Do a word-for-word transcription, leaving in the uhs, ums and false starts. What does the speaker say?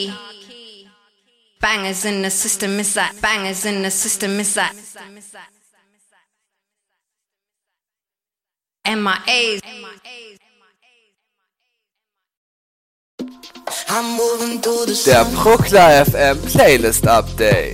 Bangers in the system, is that? Bangers in the system, is that? M I As. Der Bruckler F M Playlist Update.